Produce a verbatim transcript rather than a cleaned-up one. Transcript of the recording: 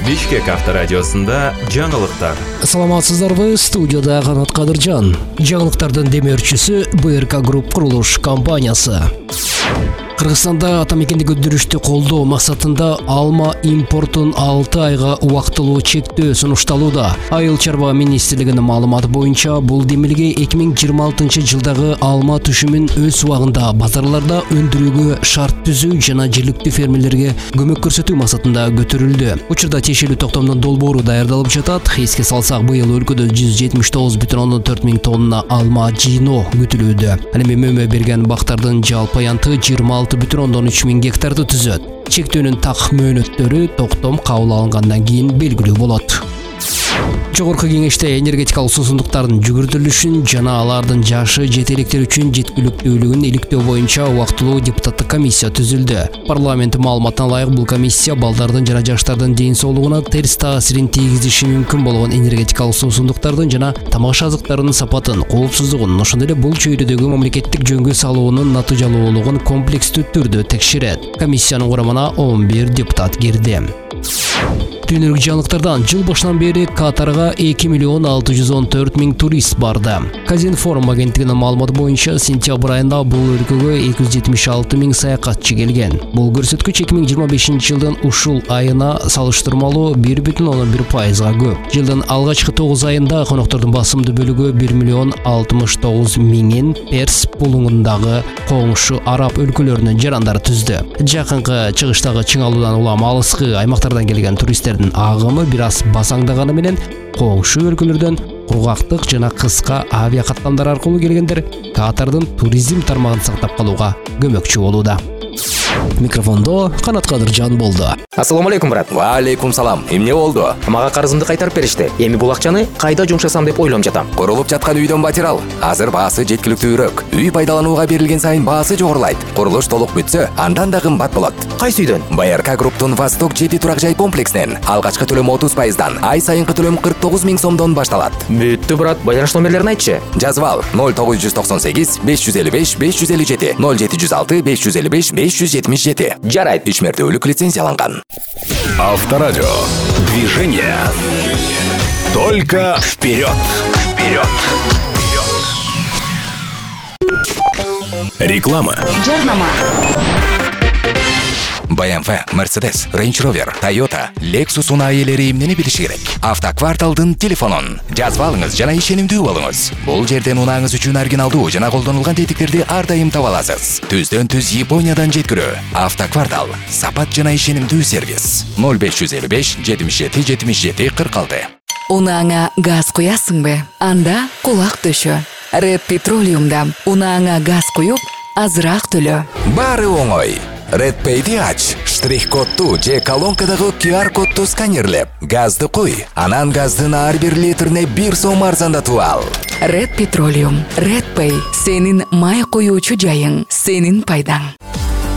Бишкек авторадиосында жаңылыктар. Саламатсыздарбы, студияда Канат Кадыржан. Жаңылыктардын демеушүсү бэ эр ка Групп курулуш компаниясы. Кыргызстанда атамекендик өндүрүштү колдоо максатында алма импортун алты айга убактылуу чектөө сунушталууда. Айыл чарба министрлигинин маалыматы боюнча бул демилге эки миң жыйырма алтынчы жылдагы алма түшүмүн өз убагында базарларда өндүрүүгө шарт түзүү жана жергиликтүү фермерлерге көмөк көрсөтүү максатында көтөрүлдү. Учурда тиешелүү токтомдун долбоору даярдалып жатат. Эске салсак, быйыл өлкөдө жүз жетимиш тогуз бүтүн ондон төрт миң тонна алма жыйноо күтүлүүдө. Ал эми мөмө берген бактардын жалпы аянты жыйырма алты бүтүн ондон үч миң гектарды түзөт. Чектөөнүн так мөөнөттөрү токтом кабыл алынгандан кийин белгилүү болот. Жогорку кеңеште энергетикалык суусундуктардын жүгүртүлүшүн жана алардын жашы жетеликтер үчүн жеткиликтүүлүгүн иликтөө боюнча убактылуу депутаттык комиссия түзүлдү. Парламент маалыматына ылайык, бул комиссия балдардын жана жаштардын ден соолугуна терс таасирин тийгизиши мүмкүн болгон энергетикалык суусундуктардын жана тамак азыктарынын сапатын, коопсуздугун, ошондой эле бул чөйрөдөгү мамлекеттик жөнгө салуунун натыйжалуулугун комплекстүү түрдө текшерет. Комиссиянын курамына он бир депутат кирди. Дүйнөлүк жаңылыктардан жыл башынан бери Катарга эки миллион алты жүз он төрт миң турист барды. Казинформ агенттигинин маалыматы боюнча сентябрь айында бул өлкөгө эки жүз жетимиш алты миң саякатчы келген. Бул көрсөткүч эки миң жыйырма бешинчи жылдын ушул айына салыштырмалуу бир бүтүн ондон бир пайызга көп. Жылдын алгачкы тогуз айында коноктордун басымдуу бөлүгү бир миллион алтымыш тогуз миңин Перс булуңундагы коңшу араб өлкөлөрүнүн жарандары түздү. Жакынкы чыгыштагы чыңалуудан улам алыскы аймактардан келген туристтердин агымы бир аз басаңдаганы менен коңшу өлкөлөрдөн кургактык жана кыска авиа каттамдар аркылуу келгендер Катардын туризм тармагын сактап калууга көмөкчү болууда. Микрофондо Канат Кадыржан болду. Ассаламу алейкум, брат. Ва алейкум салам. Эмне болду? Мага карызымды кайтарып беришти. Эми бул акчаны кайда жумшасам деп ойлонуп жатам. Курулуп жаткан үйдөн батирал. Азыр баасы жеткиликтүүрөөк. Үй пайдаланууга берилген сайын баасы жогорулайт. Курулуш толук бүтсө, андан да кымбат болот. Кайсы үйдөн? бэ эр ка Групптун Восток жети турак жай комплексинен алгачкы төлөм отуз пайыздан, ай сайынкы төлөм кырк тогуз миң сомдон башталат. Бүттү, брат. Байланыш номерлерин айтчы. Жазып ал: ноль тогуз жүз токсон сегиз беш жүз элүү беш беш жүз элүү жети, ноль жети жүз алты беш жүз элүү беш беш жүз жетимиш жети. Жарайт. Ишмердүүлүк лицензияланган. Авторадио. Движение. Только вперед. Вперед. Реклама. Жарнама. бэ эм вэ, Mercedes, Range Rover, Toyota, Lexus унаайлери эмнени билиши керек? Автокварталдын телефонун жазып алыңыз жана ишенимдүү болуңуз. Бул жерден унааңыз үчүн оригиналдуу жана колдонулган тетиктерди ар дайым таба аласыз. Түздөн түз Япониядан жеткирүү. Автоквартал, сапат жана ишенимдүү сервис. ноль беш жүз элүү беш жетимиш жети жетимиш жети кырк алты. Унааңа газ куясыңбы? Анда кулак төшө. Red Petroleum'да унааңа газ куюп, азыраак төлө. Баары оңой. Red Pay'ди ач, штрих-кодту же колонкадагы ку ар кодту сканерлеп, газды куй, анан газдын ар бир литрине бир сом арзандатып ал. Red Petroleum, Red Pay, сенин май куюучу жайың, сенин пайдаң.